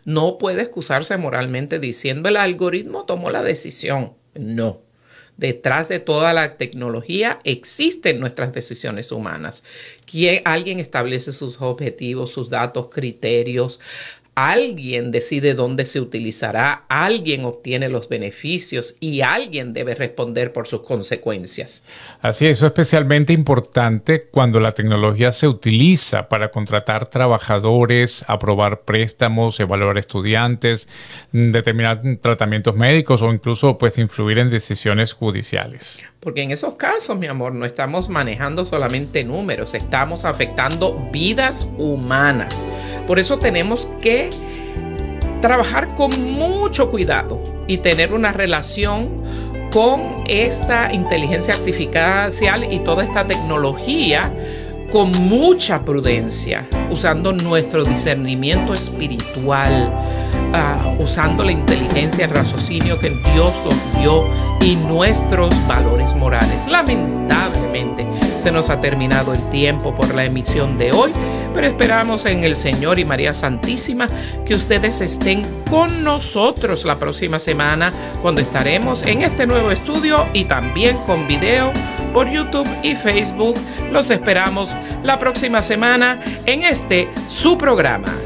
No puede excusarse moralmente diciendo el algoritmo tomó la decisión. No. Detrás de toda la tecnología existen nuestras decisiones humanas. Alguien establece sus objetivos, sus datos, criterios. Alguien decide dónde se utilizará, alguien obtiene los beneficios y alguien debe responder por sus consecuencias. Así es, eso es especialmente importante cuando la tecnología se utiliza para contratar trabajadores, aprobar préstamos, evaluar estudiantes, determinar tratamientos médicos o incluso pues influir en decisiones judiciales. Porque en esos casos, mi amor, no estamos manejando solamente números, estamos afectando vidas humanas. Por eso tenemos que trabajar con mucho cuidado y tener una relación con esta inteligencia artificial y toda esta tecnología con mucha prudencia, usando nuestro discernimiento espiritual, usando la inteligencia, el raciocinio que Dios nos dio y nuestros valores morales. Lamentablemente se nos ha terminado el tiempo por la emisión de hoy, pero esperamos en el Señor y María Santísima que ustedes estén con nosotros la próxima semana cuando estaremos en este nuevo estudio y también con video por YouTube y Facebook. Los esperamos la próxima semana en su programa